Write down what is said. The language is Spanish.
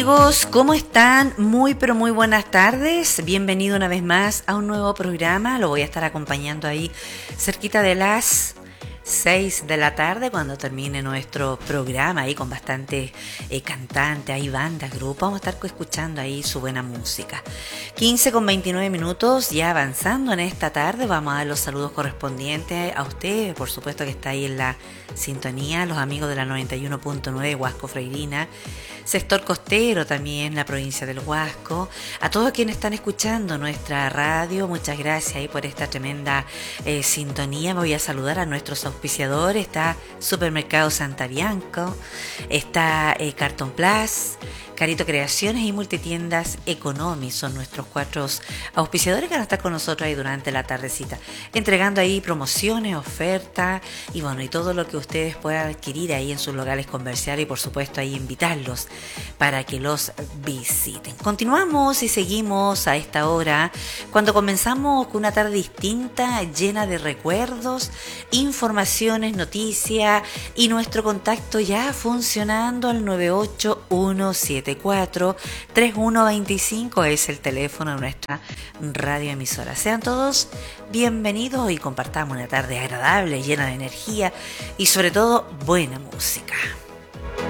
Amigos, ¿cómo están? Muy pero muy buenas tardes. Bienvenido una vez más a un nuevo programa. Lo voy a estar acompañando ahí cerquita de las 6 de la tarde cuando termine nuestro programa ahí con bastantes cantantes, hay bandas, grupos. Vamos a estar escuchando ahí su buena música. 15:29 ya avanzando en esta tarde. Vamos a dar los saludos correspondientes a usted, por supuesto que está ahí en la sintonía, los amigos de la 91.9 Huasco Freirina, sector costero también, la provincia del Huasco, a todos quienes están escuchando nuestra radio, muchas gracias ahí por esta tremenda sintonía. Me voy a saludar a nuestros auspiciadores, está Supermercado Santabianco, está Carton Plus, Carito Creaciones y Multitiendas Economy. Son nuestros 4 auspiciadores que van a estar con nosotros ahí durante la tardecita, entregando ahí promociones, ofertas y bueno, y todo lo que ustedes puedan adquirir ahí en sus locales comerciales y por supuesto ahí invitarlos para que los visiten. Continuamos y seguimos a esta hora cuando comenzamos con una tarde distinta, llena de recuerdos, informaciones, noticias y nuestro contacto ya funcionando al 981743125 es el teléfono de nuestra radioemisora. Sean todos bienvenidos y compartamos una tarde agradable, llena de energía y sobre todo buena música.